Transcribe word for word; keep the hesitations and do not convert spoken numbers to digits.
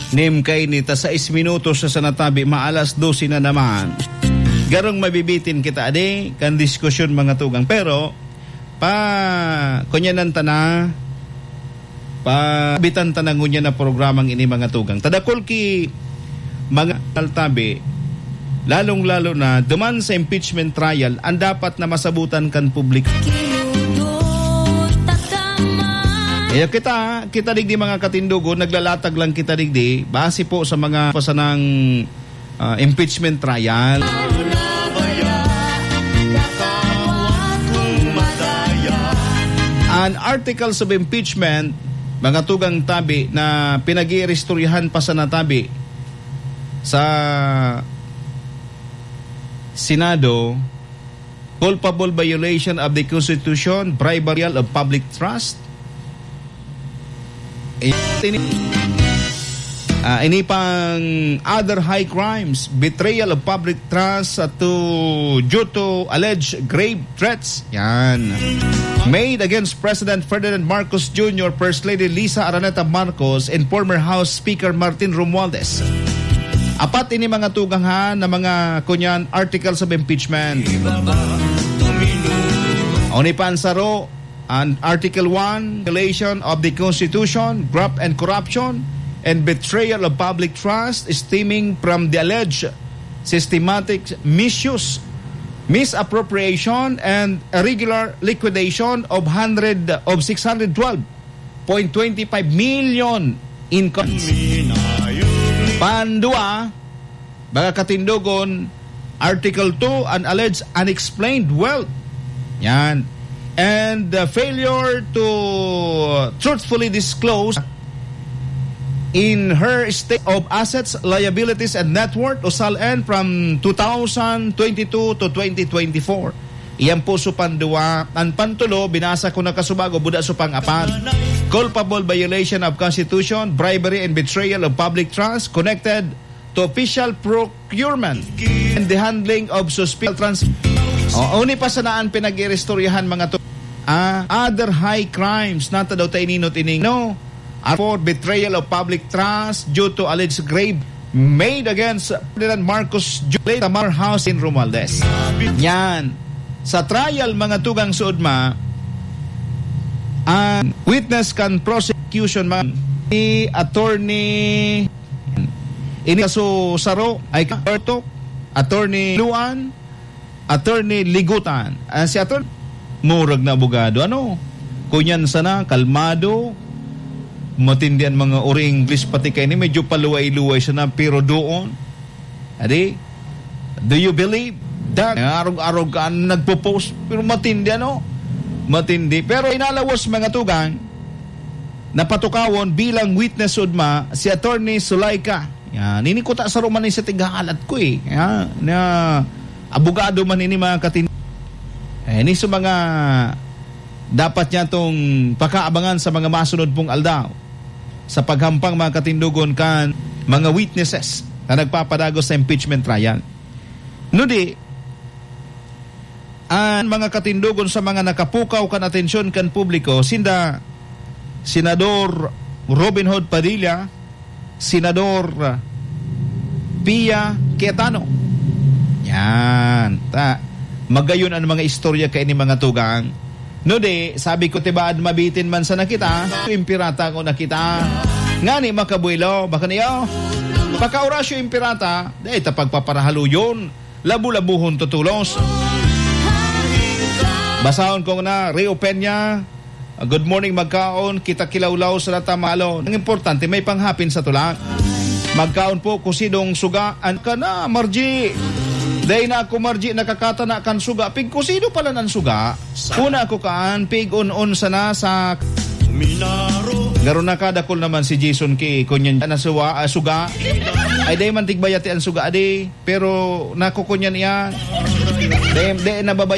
Nim kay ni ta sais minutos sa sanatabi maalas dose na naman. Garong mabibitin kita ade kan diskusyon mga tugang, pero pa kunyanan ta na pa bitan ta nangunya na programang ini mga tugang. Tadakol ki mga altabi lalong-lalo na duman sa impeachment trial ang dapat na masabutan kan publiko. Eh kita kita digdi mga katindugo naglalatag lang kita digdi base po sa mga pasanang uh, impeachment trial. An articles of impeachment mga tugang tabi na pinag-irestoryahan pa sa natabi sa Senado, culpable violation of the Constitution, bribery of public trust. Ini, uh, ini pang other high crimes, betrayal of public trust uh, to due to alleged grave threats. Yan. Made against President Ferdinand Marcos Junior, First Lady Lisa Araneta Marcos, and former House Speaker Martin Romualdez. Apat ini mga tugang ha na mga kunyan articles of impeachment. Oni pansaro an Article one, violation of the Constitution, graft and corruption, and betrayal of public trust stemming from the alleged systematic misuse, misappropriation, and irregular liquidation of hundred of six hundred twelve point two five million in coins. Pandua, baga katindogon, Article two, an alleged unexplained wealth. Yan. And the failure to truthfully disclose in her state of assets, liabilities, and net worth o S A L N from two thousand twenty-two to twenty twenty-four. Iyan po so pandua. Ang pantulo, binasa ko na kasubago, buda so pang-apat. Culpable violation of Constitution, bribery and betrayal of public trust connected to official procurement and the handling of suspicious trans... O, uni pa sa naan pinag-irestoryahan mga to. Ah, other high crimes, nata daw tayo ninot ining, no? For betrayal of public trust due to alleged grave made against President Marcos Junior, Tamar House in Romualdez. Yan. Sa trial mga tugang suodma, ang witness can prosecution mga ni attorney ini kaso saro ay Alberto, attorney Luan, attorney Ligutan. Uh, si attorney murag na abogado, ano? Kunyan sana, kalmado, matindihan mga ori English pati kayo ni, medyo paluway-luway siya na, pero doon, adi, do you believe that? Arog-arog ka, nagpo-post, pero matindi, ano? Matindi. Pero inalawas mga tugang, napatukawon bilang witness udma, si attorney Sulaika. Yan, ini ko ta sa roman ni sa tigahalat ko eh. Yan, na abogado man ini mga katin. Eh, ini sa mga dapat niya tong pakaabangan sa mga masunod pong aldaw sa paghampang mga katindugon kan mga witnesses na nagpapadagos sa impeachment trial. Nudi, ang mga katindugon sa mga nakapukaw kan atensyon kan publiko, sinda Senador Robin Hood Padilla, Senador Pia Cayetano. Yan. Ta, magayon ang mga istorya kay ni mga tugang. No de, sabi ko tibaad mabitin man sa nakita, impirata ko nakita. Ngani makabuelo, baka niyo. Pagkaorasyo impirata, de tapagpaparahalo yun. Labu-labuhon tutulos. Basahon ko na, Rio Peña, good morning magkaon, kita kilawlaw sa natamalo. Ang importante, may panghapin sa tulak. Magkaon po kusidong sugaan ka na, Margie. Day na ako, Margie, nakakata na kan suga. Pig kusido pala ng suga. Una ako kaan, pig on-on sana sa... Garo na kadakol naman si Jason K. Kunyan na suwa, uh, suga. Ay day man tigbayati ang suga adi. Pero nakukunyan iya. Day, day nababay